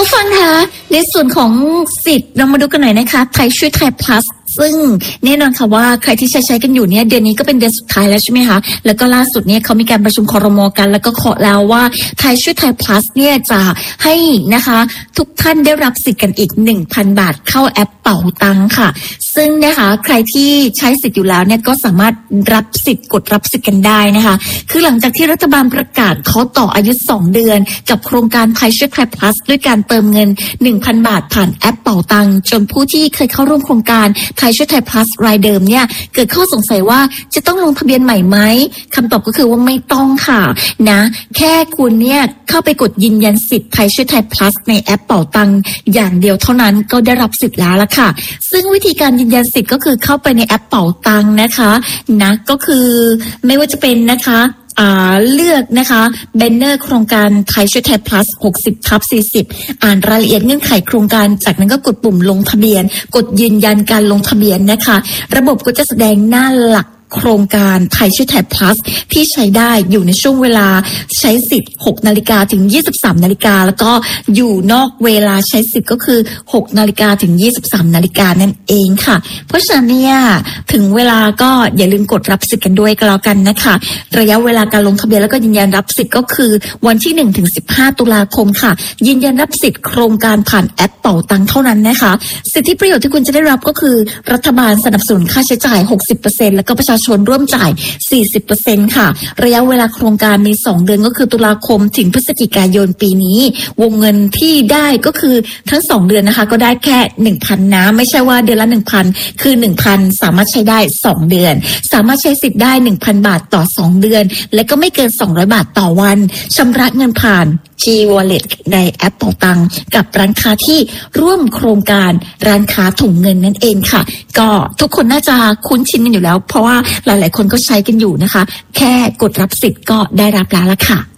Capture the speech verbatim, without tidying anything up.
ผู้ฟังคะในส่วนของสิทธิ์เรามาดูกันหน่อยนะคะไทยช่วยไทย plus ซึ่งแน่นอนค่ะว่าใครที่ใช้ใช้กันอยู่เนี่ยเดือนนี้ก็เป็นเดือนสุดท้ายแล้วใช่ไหมคะแล้วก็ล่าสุดเนี่ยเขามีการประชุมครม.กันแล้วก็ขอแล้วว่าไทยช่วยไทย plus เนี่ยจะให้นะคะทุกท่านได้รับสิทธิ์กันอีก หนึ่งพัน บาทเข้าแอปเป๋าตังค่ะซึ่งนะคะใครที่ใช้สิทธิ์อยู่แล้วเนี่ยก็สามารถรับสิทธิ์กดรับสิทธิ์กันได้นะคะคือหลังจากที่รัฐบาลประกาศขอต่ออายุสองเดือนกับโครงการไทยช่วยไทย plus ด้วยการเติมเงิน หนึ่งพัน บาทผ่านแอปเป๋าตังจนผู้ที่เคยเข้าร่วมโครงการไทยช่วยไทย plus รายเดิมเนี่ยเกิดข้อสงสัยว่าจะต้องลงทะเบียนใหม่ไหมคำตอบก็คือว่าไม่ต้องค่ะนะแค่คุณเนี่ยเข้าไปกดยืนยันสิทธิ์ไทยช่วยไทย plus ในแอปเป๋าตังอย่างเดียวเท่านั้นก็ได้รับสิทธิ์แล้วล่ะค่ะซึ่งวิธีการยืนยันสิทธิ์ก็คือเข้าไปในแอปเป๋าตังนะคะนะก็คือไม่ว่าจะเป็นนะคะอ่าเลือกนะคะแบนเนอร์โครงการไทยช่วยไทย plus หกสิบทับสี่สิบอ่านรายละเอียดเงื่อนไขโครงการจากนั้นก็กดปุ่มลงทะเบียนกดยืนยันการลงทะเบียนนะคะระบบก็จะแสดงหน้าหลักโครงการไทยช่วยไทย plus ที่ใช้ได้อยู่ในช่วงเวลาใช้สิทธิ์หกนาฬิกาถึงยี่สิบสามนาฬิกาแล้วก็อยู่นอกเวลาใช้สิทธิ์ก็คือหกนาฬิกาถึงยี่สิบสามนาฬิกานั่นเองค่ะเพราะฉะนั้นเนี่ยถึงเวลาก็อย่าลืมกดรับสิทธิ์กันด้วยก็แล้วกันนะคะระยะเวลาการลงทะเบียนแล้วก็ยืนยันรับสิทธิ์ก็คือวันที่หนึ่งถึงสิบห้าตุลาคมค่ะยืนยันรับสิทธิ์โครงการผ่านแอปเป๋าตังเท่านั้นนะคะสิทธิประโยชน์ที่คุณจะได้รับก็คือรัฐบาลสนับสนุนค่าใช้จ่าย หกสิบเปอร์เซ็นต์ แล้วก็ประชาชนร่วมจ่าย สี่สิบเปอร์เซ็นต์ ค่ะระยะเวลาโครงการมีสองเดือนก็คือตุลาคมถึงพฤศจิกายนปีนี้วงเงินที่ได้ก็คือทั้งสองเดือนนะคะก็ได้แค่ หนึ่งพัน นะไม่ใช่ว่าเดือนละ หนึ่งพัน คือ หนึ่งพัน สามารถใช้ได้สองเดือนสามารถใช้สิทธิ์ได้ หนึ่งพัน บาทต่อสองเดือนและก็ไม่เกินสองร้อยบาทต่อวันชำระเงินผ่าน G-Wallet ในแอปเป๋าตังกับร้านค้าที่ร่วมโครงการร้านค้าถุงเงินนั่นเองค่ะก็ทุกคนน่าจะคุ้นชินกันอยู่แล้วเพราะว่าหลายๆคนก็ใช้กันอยู่นะคะแค่กดรับสิทธิ์ก็ได้รับแล้วล่ะค่ะ